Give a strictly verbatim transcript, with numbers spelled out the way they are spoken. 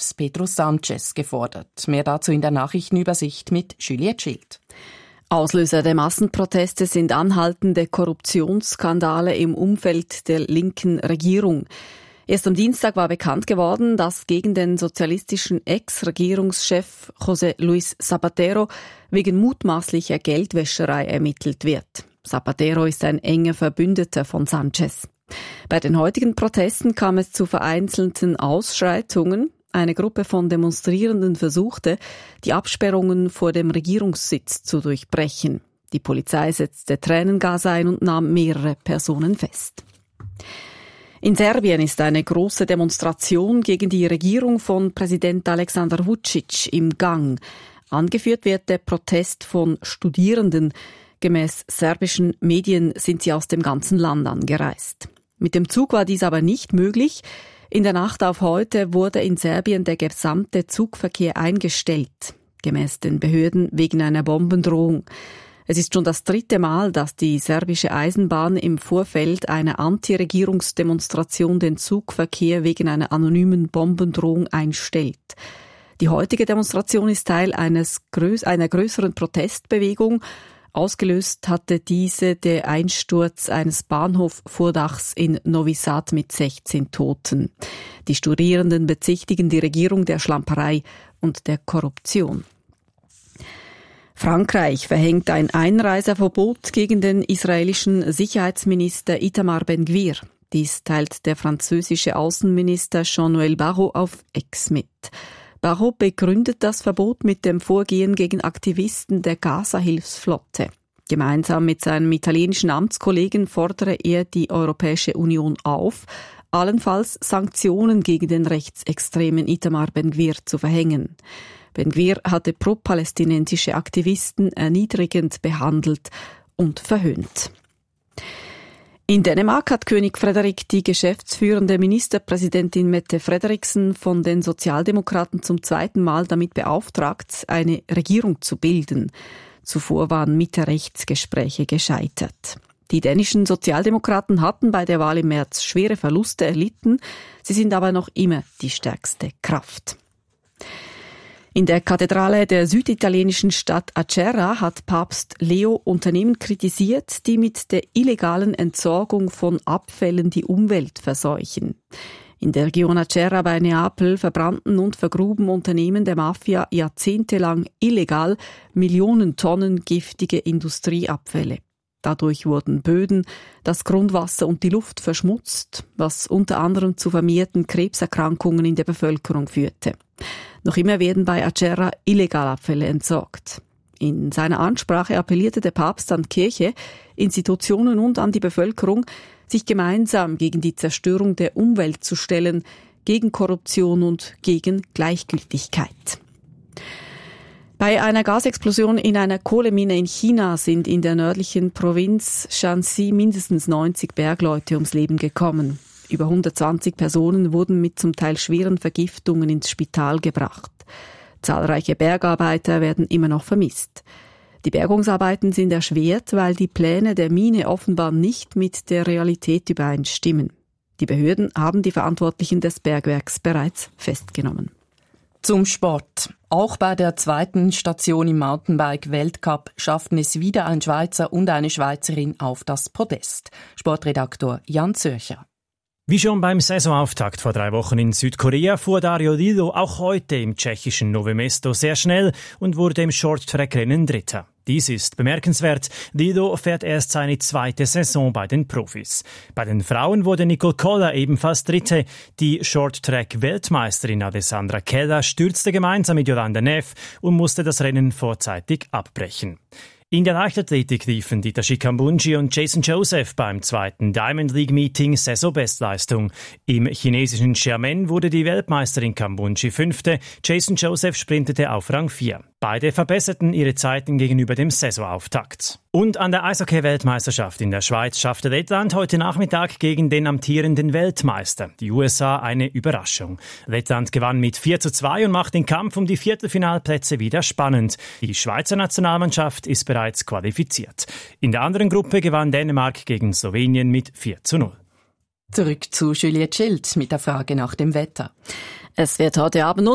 Präsident Pedro Sánchez gefordert. Mehr dazu in der Nachrichtenübersicht mit Juliette Schild. Auslöser der Massenproteste sind anhaltende Korruptionsskandale im Umfeld der linken Regierung. Erst am Dienstag war bekannt geworden, dass gegen den sozialistischen Ex-Regierungschef José Luis Zapatero wegen mutmaßlicher Geldwäscherei ermittelt wird. Zapatero ist ein enger Verbündeter von Sánchez. Bei den heutigen Protesten kam es zu vereinzelten Ausschreitungen. Eine Gruppe von Demonstrierenden versuchte, die Absperrungen vor dem Regierungssitz zu durchbrechen. Die Polizei setzte Tränengas ein und nahm mehrere Personen fest. In Serbien ist eine große Demonstration gegen die Regierung von Präsident Aleksandar Vučić im Gang. Angeführt wird der Protest von Studierenden. Gemäß serbischen Medien sind sie aus dem ganzen Land angereist. Mit dem Zug war dies aber nicht möglich. In der Nacht auf heute wurde in Serbien der gesamte Zugverkehr eingestellt. Gemäß den Behörden wegen einer Bombendrohung. Es ist schon das dritte Mal, dass die serbische Eisenbahn im Vorfeld einer Anti-Regierungsdemonstration den Zugverkehr wegen einer anonymen Bombendrohung einstellt. Die heutige Demonstration ist Teil eines größ- einer größeren Protestbewegung. Ausgelöst hatte diese der Einsturz eines Bahnhofvordachs in Novi Sad mit sechzehn Toten. Die Studierenden bezichtigen die Regierung der Schlamperei und der Korruption. Frankreich verhängt ein Einreiseverbot gegen den israelischen Sicherheitsminister Itamar Ben-Gvir. Dies teilt der französische Außenminister Jean-Noël Barrot auf X mit. Barrot begründet das Verbot mit dem Vorgehen gegen Aktivisten der Gaza-Hilfsflotte. Gemeinsam mit seinem italienischen Amtskollegen fordere er die Europäische Union auf, allenfalls Sanktionen gegen den rechtsextremen Itamar Ben-Gvir zu verhängen. Ben-Gvir hatte pro-palästinensische Aktivisten erniedrigend behandelt und verhöhnt. In Dänemark hat König Frederik die geschäftsführende Ministerpräsidentin Mette Frederiksen von den Sozialdemokraten zum zweiten Mal damit beauftragt, eine Regierung zu bilden. Zuvor waren Mitte-Rechts-Gespräche gescheitert. Die dänischen Sozialdemokraten hatten bei der Wahl im März schwere Verluste erlitten. Sie sind aber noch immer die stärkste Kraft. In der Kathedrale der süditalienischen Stadt Acerra hat Papst Leo Unternehmen kritisiert, die mit der illegalen Entsorgung von Abfällen die Umwelt verseuchen. In der Region Acerra bei Neapel verbrannten und vergruben Unternehmen der Mafia jahrzehntelang illegal Millionen Tonnen giftige Industrieabfälle. Dadurch wurden Böden, das Grundwasser und die Luft verschmutzt, was unter anderem zu vermehrten Krebserkrankungen in der Bevölkerung führte. Noch immer werden bei Acerra Illegalabfälle entsorgt. In seiner Ansprache appellierte der Papst an Kirche, Institutionen und an die Bevölkerung, sich gemeinsam gegen die Zerstörung der Umwelt zu stellen, gegen Korruption und gegen Gleichgültigkeit. Bei einer Gasexplosion in einer Kohlemine in China sind in der nördlichen Provinz Shanxi mindestens neunzig Bergleute ums Leben gekommen. Über hundertzwanzig Personen wurden mit zum Teil schweren Vergiftungen ins Spital gebracht. Zahlreiche Bergarbeiter werden immer noch vermisst. Die Bergungsarbeiten sind erschwert, weil die Pläne der Mine offenbar nicht mit der Realität übereinstimmen. Die Behörden haben die Verantwortlichen des Bergwerks bereits festgenommen. Zum Sport. Auch bei der zweiten Station im Mountainbike-Weltcup schafften es wieder ein Schweizer und eine Schweizerin auf das Podest. Sportredaktor Jan Zürcher. Wie schon beim Saisonauftakt vor drei Wochen in Südkorea fuhr Dario Dido auch heute im tschechischen Nové Mesto sehr schnell und wurde im Short-Track-Rennen Dritter. Dies ist bemerkenswert. Dido fährt erst seine zweite Saison bei den Profis. Bei den Frauen wurde Nicole Koller ebenfalls Dritte. Die Short-Track-Weltmeisterin Alessandra Keller stürzte gemeinsam mit Yolanda Neff und musste das Rennen vorzeitig abbrechen. In der Leichtathletik liefen Dieter Schikambunschi und Jason Joseph beim zweiten Diamond League Meeting Saisonbestleistung. Im chinesischen Xiamen wurde die Weltmeisterin Kambunschi Fünfte, Jason Joseph sprintete auf Rang vier. Beide verbesserten ihre Zeiten gegenüber dem Saisonauftakt. Und an der Eishockey-Weltmeisterschaft in der Schweiz schaffte Lettland heute Nachmittag gegen den amtierenden Weltmeister, die U S A, eine Überraschung. Lettland gewann mit vier zu zwei und macht den Kampf um die Viertelfinalplätze wieder spannend. Die Schweizer Nationalmannschaft ist bereits qualifiziert. In der anderen Gruppe gewann Dänemark gegen Slowenien mit vier zu null. Zurück zu Juliette Schild mit der Frage nach dem Wetter. Es wird heute Abend